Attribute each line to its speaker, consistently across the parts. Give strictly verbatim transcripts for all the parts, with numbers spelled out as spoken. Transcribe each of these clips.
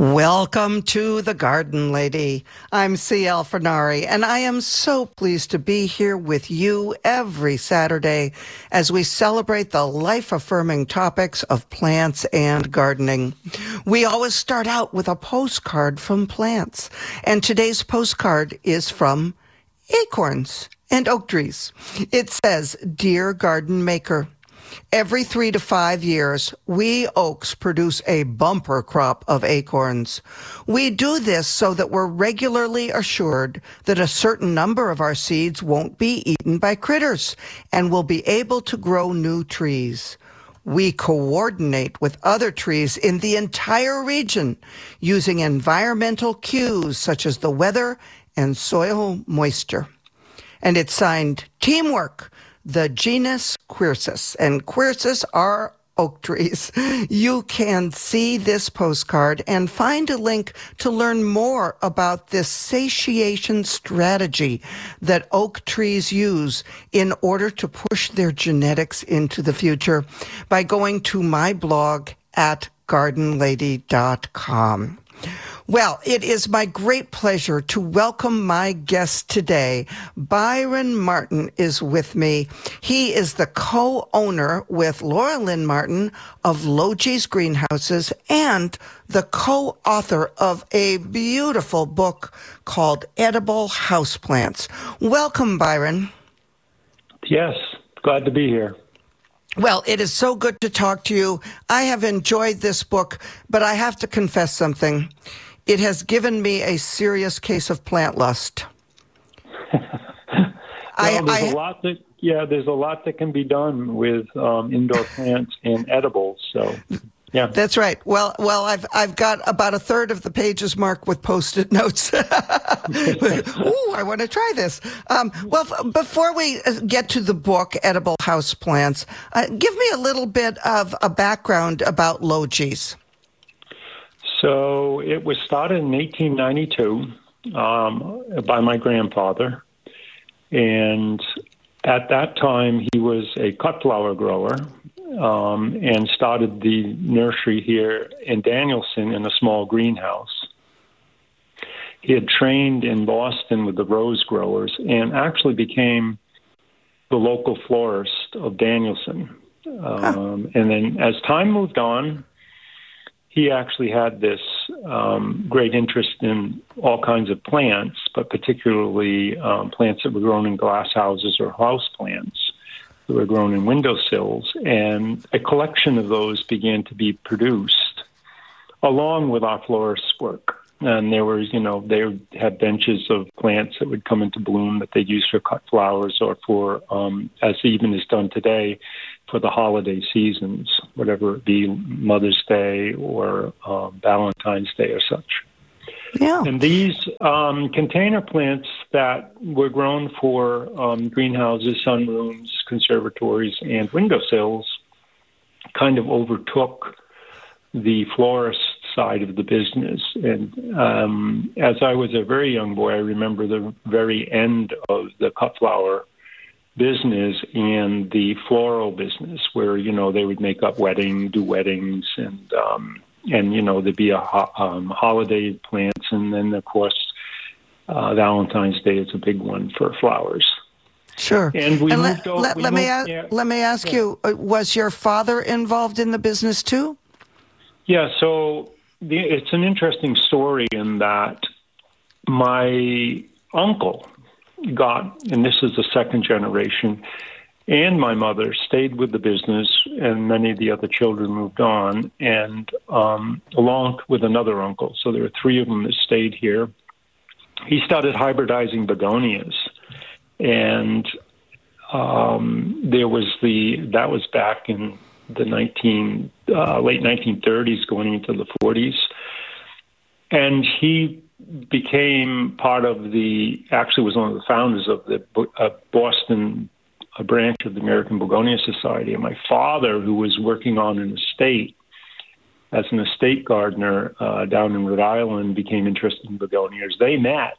Speaker 1: Welcome to The Garden Lady. I'm C L Fernari, and I am so pleased to be here with you every Saturday as we celebrate the life-affirming topics of plants and gardening. We always start out with a postcard from plants, and today's postcard is from acorns and oak trees. It says, "Dear Garden Maker, every three to five years, we oaks produce a bumper crop of acorns. We do this so that we're regularly assured that a certain number of our seeds won't be eaten by critters and will be able to grow new trees. We coordinate with other trees in the entire region using environmental cues such as the weather and soil moisture." And it's signed Teamwork, the genus Quercus, and Quercus are oak trees. You can see this postcard and find a link to learn more about this satiation strategy that oak trees use in order to push their genetics into the future by going to my blog at garden lady dot com. Well, it is my great pleasure to welcome my guest today. Byron Martin is with me. He is the co-owner with Laura Lynn Martin of Logis Greenhouses and the co-author of a beautiful book called Edible Houseplants. Welcome, Byron.
Speaker 2: Yes, glad to be here.
Speaker 1: Well, it is so good to talk to you. I have enjoyed this book, but I have to confess something. It has given me a serious case of plant lust.
Speaker 2: well,
Speaker 1: I,
Speaker 2: there's
Speaker 1: I,
Speaker 2: a lot that yeah, there's a lot that can be done with um, indoor plants and edibles. So, yeah,
Speaker 1: that's right. Well, well, I've I've got about a third of the pages marked with Post-it notes. Ooh, I want to try this. Um, well, f- before we get to the book, Edible Houseplants, uh, give me a little bit of a background about Logis.
Speaker 2: So it was started in eighteen ninety-two um, by my grandfather. And at that time, he was a cut flower grower um, and started the nursery here in Danielson in a small greenhouse. He had trained in Boston with the rose growers and actually became the local florist of Danielson. Um, and then as time moved on, he actually had this um, great interest in all kinds of plants, but particularly um, plants that were grown in glass houses or house plants that were grown in windowsills. And a collection of those began to be produced along with our florist's work. And there was, you know, they had benches of plants that would come into bloom that they'd use for cut flowers or for, um, as even is done today, for the holiday seasons, whatever it be, Mother's Day or um, Valentine's Day or such.
Speaker 1: Yeah.
Speaker 2: And these um, container plants that were grown for um, greenhouses, sunrooms, conservatories, and windowsills kind of overtook the florist side of the business. And um, as I was a very young boy, I remember the very end of the cut flower business and the floral business where, you know, they would make up wedding, do weddings, and, um, and you know, there'd be a ho- um, holiday plants. And then, of course, uh, Valentine's Day is a big one for flowers.
Speaker 1: Sure.
Speaker 2: And we
Speaker 1: and
Speaker 2: moved
Speaker 1: let,
Speaker 2: over.
Speaker 1: let,
Speaker 2: we
Speaker 1: let,
Speaker 2: moved,
Speaker 1: me ask,
Speaker 2: yeah.
Speaker 1: let me ask
Speaker 2: yeah.
Speaker 1: you, was your father involved in the business too?
Speaker 2: Yeah, so the, it's an interesting story in that my uncle got, and this is the second generation, and my mother stayed with the business, and many of the other children moved on, and um, along with another uncle. So there were three of them that stayed here. He started hybridizing begonias, and um, there was the, that was back in the nineteen uh, late nineteen thirties going into the forties. And he became part of the, actually was one of the founders of the uh, Boston a branch of the American Begonia Society. And my father, who was working on an estate as an estate gardener uh, down in Rhode Island, became interested in begonias. They met.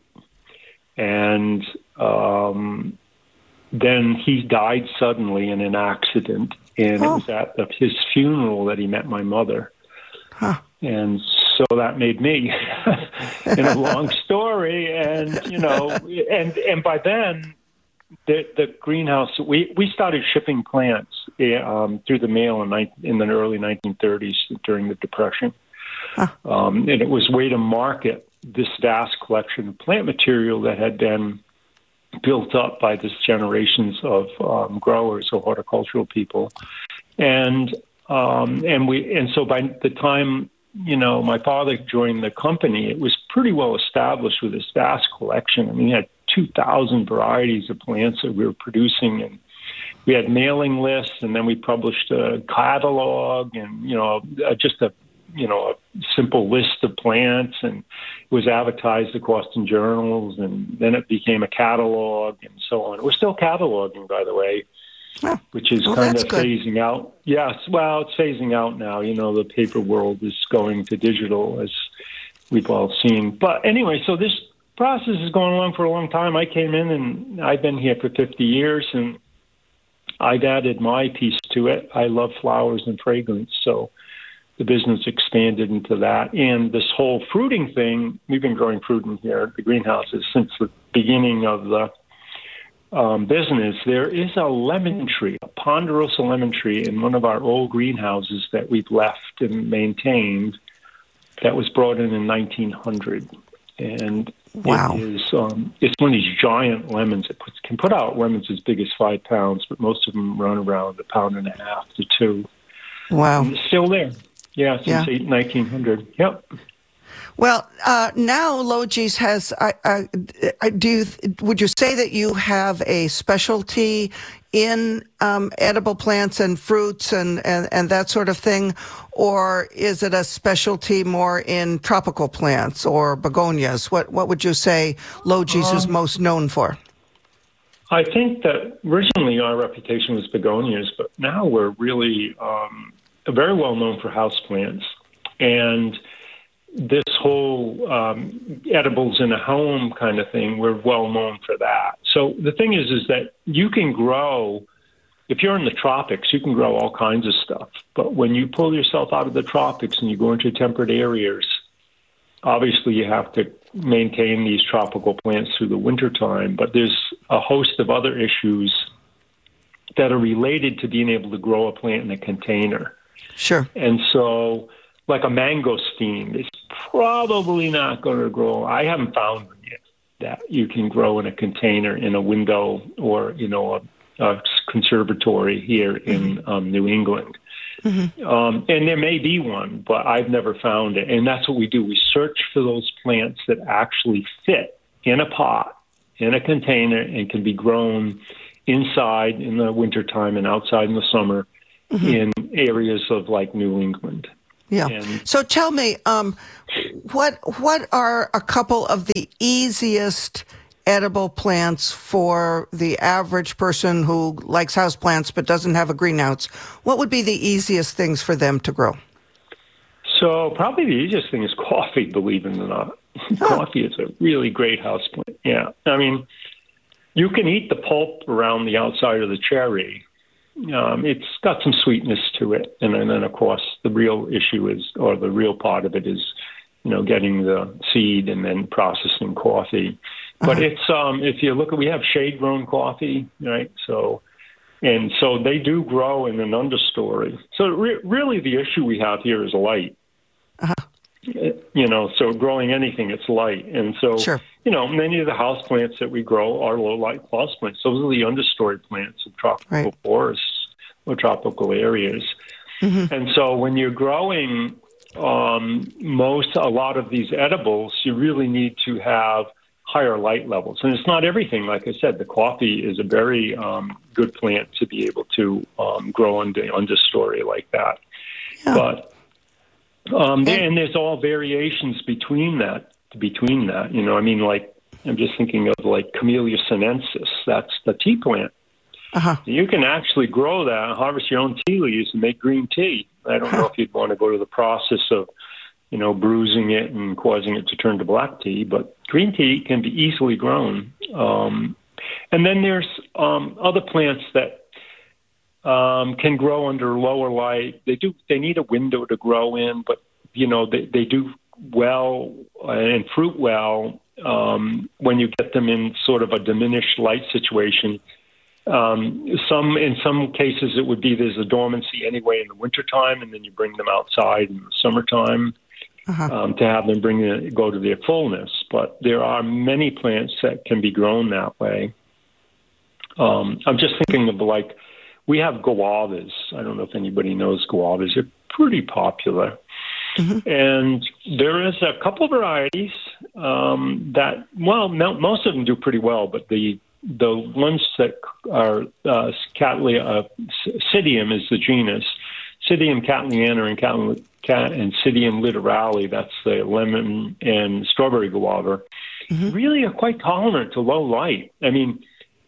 Speaker 2: And um, then he died suddenly in an accident. And oh. it was at his funeral that he met my mother.
Speaker 1: Huh.
Speaker 2: And so that made me in a long story. And, you know, and, and by then, the, the greenhouse, we, we started shipping plants um, through the mail in, in the early nineteen thirties during the Depression. Huh. Um, and it was a way to market this vast collection of plant material that had been built up by this generations of um, growers or horticultural people. And um, and we and so by the time, you know, my father joined the company, it was pretty well established with this vast collection. I mean, he had two thousand varieties of plants that we were producing, and we had mailing lists, and then we published a catalog and, you know, just a, you know, a simple list of plants, and it was advertised across in journals, and then it became a catalog and so on. We're still cataloging, by the way, oh, which is well, kind of good. phasing out. Yes, well, it's phasing out now. You know, the paper world is going to digital, as we've all seen. But anyway, so this process is going along for a long time. I came in, and I've been here for fifty years, and I've added my piece to it. I love flowers and fragrance, so the business expanded into that. And this whole fruiting thing, we've been growing fruit in here at the greenhouses since the beginning of the um, business. There is a lemon tree, a ponderosa lemon tree in one of our old greenhouses that we've left and maintained that was brought in in nineteen hundred. And wow. it is, um, it's one of these giant lemons. It puts, can put out lemons as big as five pounds, but most of them run around a pound and a half to two.
Speaker 3: Wow.
Speaker 2: And it's still there. Yeah, since yeah. nineteen hundred. Yep.
Speaker 1: Well, uh, now Logis has. I, I, I do. You, would you say that you have a specialty in um, edible plants and fruits and, and, and that sort of thing, or is it a specialty more in tropical plants or begonias? What What would you say Logis um, is most known for?
Speaker 2: I think that originally our reputation was begonias, but now we're really um, very well known for houseplants. And this whole um, edibles in a home kind of thing, we're well known for that. So the thing is, is that you can grow, if you're in the tropics, you can grow all kinds of stuff. But when you pull yourself out of the tropics and you go into temperate areas, obviously you have to maintain these tropical plants through the wintertime. But there's a host of other issues that are related to being able to grow a plant in a container.
Speaker 1: Sure.
Speaker 2: And so, like a mangosteen, it's probably not going to grow. I haven't found one yet that you can grow in a container in a window or, you know, a, a conservatory here in mm-hmm. um, New England. Mm-hmm. Um, and there may be one, but I've never found it. And that's what we do. We search for those plants that actually fit in a pot, in a container, and can be grown inside in the wintertime and outside in the summer mm-hmm. in areas of like New England.
Speaker 1: Yeah.
Speaker 2: And
Speaker 1: so tell me, um, what what are a couple of the easiest edible plants for the average person who likes houseplants but doesn't have a greenhouse? What would be the easiest things for them to grow?
Speaker 2: So probably the easiest thing is coffee, believe it or not. Oh. Coffee is a really great houseplant. Yeah. I mean, you can eat the pulp around the outside of the cherry. Um, it's got some sweetness to it. And, and then, of course, the real issue is, or the real part of it is, you know, getting the seed and then processing coffee. But uh-huh. it's, um, if you look at, we have shade-grown coffee, right? So, and so they do grow in an understory. So re- really the issue we have here is light. Uh-huh. You know, so growing anything, it's light. And so,
Speaker 1: sure.
Speaker 2: you know, many of the house plants that we grow are low-light house plants. Those are the understory plants of tropical right. forests or tropical areas. Mm-hmm. And so when you're growing um, most, a lot of these edibles, you really need to have higher light levels. And it's not everything. Like I said, the coffee is a very um, good plant to be able to um, grow in the understory like that. Yeah. But Um, and there's all variations between that, between that, you know, I mean, like, I'm just thinking of like Camellia sinensis, that's the tea plant. Uh-huh. You can actually grow that, harvest your own tea leaves and make green tea. I don't huh. know if you'd want to go to the process of, you know, bruising it and causing it to turn to black tea, but green tea can be easily grown. Um, and then there's um, other plants that Um, can grow under lower light. They do. They need a window to grow in, but you know they, they do well and fruit well um, when you get them in sort of a diminished light situation. Um, some in some cases it would be there's a dormancy anyway in the wintertime, and then you bring them outside in the summertime uh-huh. um, to have them bring the, go to their fullness. But there are many plants that can be grown that way. Um, I'm just thinking of like, we have guavas. I don't know if anybody knows guavas. They're pretty popular. Mm-hmm. And there is a couple of varieties um, that, well, no, most of them do pretty well, but the the ones that are uh, Cattleya, uh, Psidium is the genus. Psidium cattleyiana and, Cattleya, Cat, and Psidium littorale, that's the lemon and strawberry guava, mm-hmm. really are quite tolerant to low light. I mean,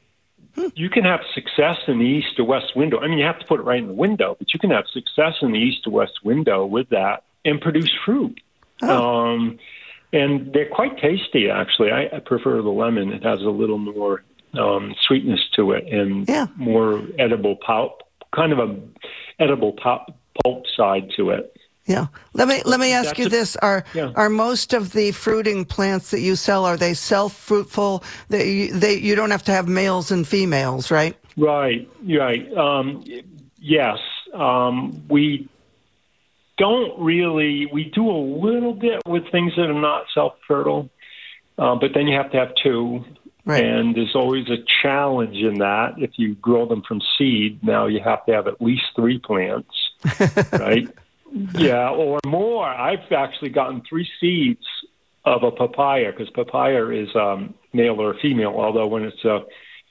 Speaker 2: you can have success in the east to west window. I mean, you have to put it right in the window, but you can have success in the east to west window with that and produce fruit. Oh. Um, and they're quite tasty, actually. I, I prefer the lemon. It has a little more um, sweetness to it and yeah. more edible pulp, kind of a edible pulp, pulp side to it.
Speaker 1: Yeah. Let me let me ask That's you this: Are
Speaker 2: yeah.
Speaker 1: are most of the fruiting plants that you sell, are they self-fruitful? That you, they you don't have to have males and females, right?
Speaker 2: Right. Right. Um, yes. Um, we don't really. We do a little bit with things that are not self-fertile, uh, but then you have to have two. Right. And there's always a challenge in that. If you grow them from seed, now you have to have at least three plants, right? Yeah, or more. I've actually gotten three seeds of a papaya, because papaya is um, male or female, although when it's a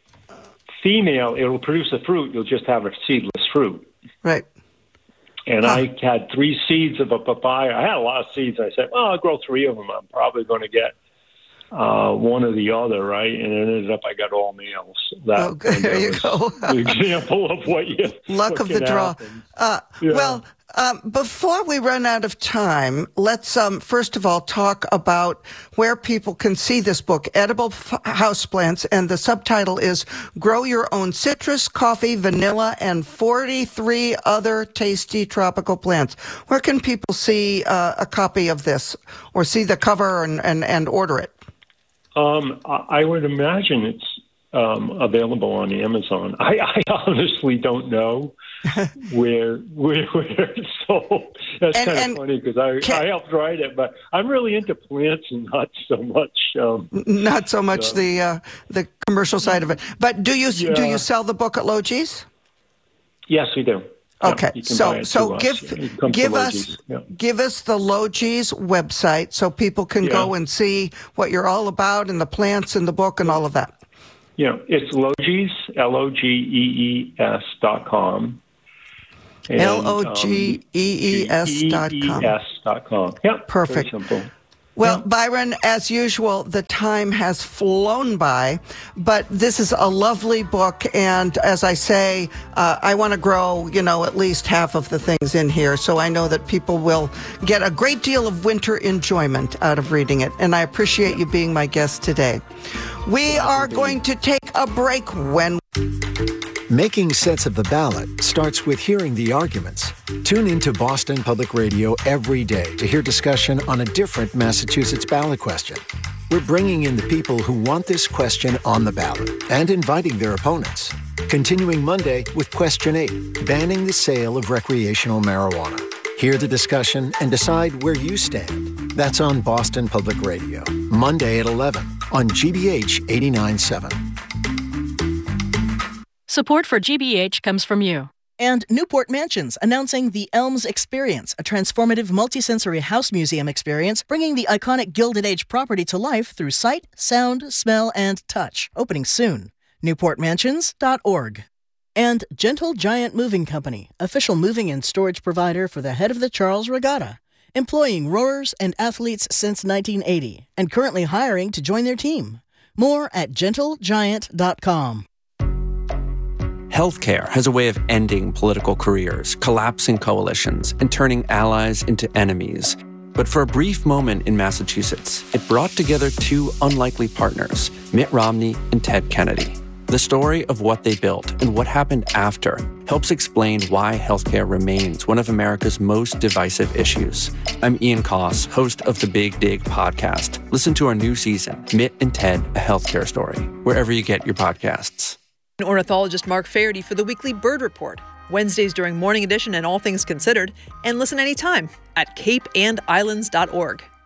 Speaker 2: female, it'll produce a fruit. You'll just have a seedless fruit.
Speaker 1: Right.
Speaker 2: And huh.
Speaker 1: I
Speaker 2: had three seeds of a papaya. I had a lot of seeds. I said, well, I'll grow three of them. I'm probably going to get uh, one or the other, right? And it ended up I got all males. That,
Speaker 1: oh, there you go.
Speaker 2: The example of what you...
Speaker 1: Luck
Speaker 2: what
Speaker 1: of the draw. Uh,
Speaker 2: yeah.
Speaker 1: Well... Um, before we run out of time, let's um, first of all talk about where people can see this book, Edible F- Houseplants, and the subtitle is Grow Your Own Citrus, Coffee, Vanilla, and forty-three Other Tasty Tropical Plants. Where can people see uh, a copy of this or see the cover and, and, and order it?
Speaker 2: Um, I would imagine it's um, available on Amazon. I, I honestly don't know. where, where where it's sold. That's and, kind of and funny because I, can, I helped write it, but I'm really into plants and not so much um,
Speaker 1: not so much uh, the uh, the commercial side of it. But do you yeah. do you sell the book at Logies?
Speaker 2: Yes, we do.
Speaker 1: Okay,
Speaker 2: yeah,
Speaker 1: so so give
Speaker 2: yeah,
Speaker 1: give us yeah. give us the Logies website so people can yeah. go and see what you're all about and the plants in the book and all of that.
Speaker 2: Yeah, it's Logees, L O G E E S dot com.
Speaker 1: L O G E E S dot com.
Speaker 2: E E S dot com. Yeah,
Speaker 1: perfect.
Speaker 2: Very simple.
Speaker 1: Well,
Speaker 2: yeah.
Speaker 1: Byron, as usual, the time has flown by, but this is a lovely book, and as I say, uh, I want to grow, you know, at least half of the things in here, so I know that people will get a great deal of winter enjoyment out of reading it, and I appreciate you being my guest today. We are going to take a break when...
Speaker 3: Making sense of the ballot starts with hearing the arguments. Tune into Boston Public Radio every day to hear discussion on a different Massachusetts ballot question. We're bringing in the people who want this question on the ballot and inviting their opponents. Continuing Monday with Question eight, banning the sale of recreational marijuana. Hear the discussion and decide where you stand. That's on Boston Public Radio, Monday at eleven on G B H eighty-nine point seven.
Speaker 4: Support for G B H comes from you.
Speaker 5: And Newport Mansions, announcing the Elms Experience, a transformative multisensory house museum experience, bringing the iconic Gilded Age property to life through sight, sound, smell, and touch. Opening soon. newport mansions dot org. And Gentle Giant Moving Company, official moving and storage provider for the head of the Charles Regatta, employing rowers and athletes since nineteen eighty, and currently hiring to join their team. More at gentle giant dot com.
Speaker 6: Healthcare has a way of ending political careers, collapsing coalitions, and turning allies into enemies. But for a brief moment in Massachusetts, it brought together two unlikely partners, Mitt Romney and Ted Kennedy. The story of what they built and what happened after helps explain why healthcare remains one of America's most divisive issues. I'm Ian Koss, host of the Big Dig podcast. Listen to our new season, Mitt and Ted, A Healthcare Story, wherever you get your podcasts.
Speaker 7: Ornithologist Mark Faherty for the weekly Bird Report, Wednesdays during Morning Edition and All Things Considered, and listen anytime at cape and islands dot org.